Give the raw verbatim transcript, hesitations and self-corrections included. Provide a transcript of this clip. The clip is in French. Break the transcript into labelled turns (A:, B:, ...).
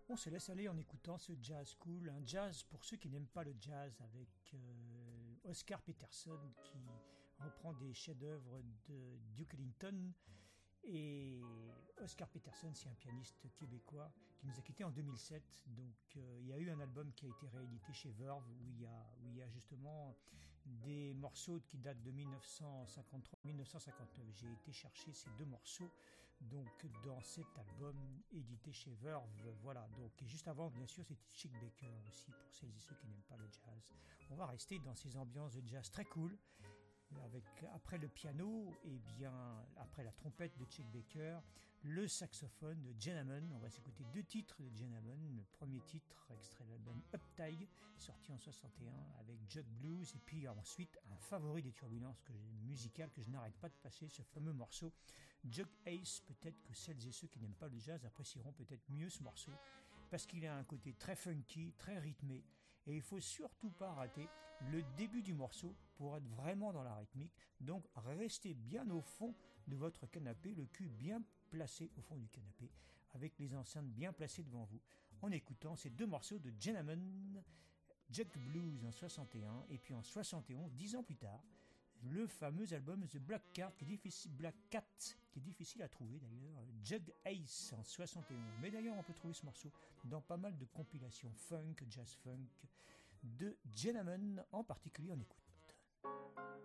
A: On se laisse aller en écoutant ce jazz cool, un jazz pour ceux qui n'aiment pas le jazz, avec euh, Oscar Peterson qui reprend des chefs-d'œuvre de Duke Ellington. Et Oscar Peterson, c'est un pianiste québécois qui nous a quittés en deux mille sept. Donc euh, il y a eu un album qui a été réédité chez Verve où il y a, où il y a justement des morceaux qui datent de mille neuf cent cinquante-trois à mille neuf cent cinquante-neuf. J'ai été chercher ces deux morceaux donc dans cet album édité chez Verve. Voilà, donc et juste avant, bien sûr, c'était Chick Baker aussi pour celles et ceux qui n'aiment pas le jazz. On va rester dans ces ambiances de jazz très cool. Avec, après le piano, et bien après la trompette de Chet Baker, le saxophone de Gene Hammond. On va s'écouter deux titres de Gene Hammond. Le premier titre, extrait de l'album Uptide, sorti en soixante et un avec Jug Blues, et puis ensuite un favori des turbulences que musical que je n'arrête pas de passer, ce fameux morceau Jug Ace. Peut-être que celles et ceux qui n'aiment pas le jazz apprécieront peut-être mieux ce morceau, parce qu'il a un côté très funky, très rythmé, et il faut surtout pas rater le début du morceau pour être vraiment dans la rythmique. Donc restez bien au fond de votre canapé, le cul bien placé au fond du canapé, avec les enceintes bien placées devant vous, en écoutant ces deux morceaux de Gene Hammond, Jug Blues en soixante et un, et puis en soixante et onze, dix ans plus tard, le fameux album The Black Cat, qui est difficile, Black Cat, qui est difficile à trouver d'ailleurs, Jug Ace en soixante et onze. Mais d'ailleurs, on peut trouver ce morceau dans pas mal de compilations funk, jazz funk, de Gene Hammond en particulier. On écoute.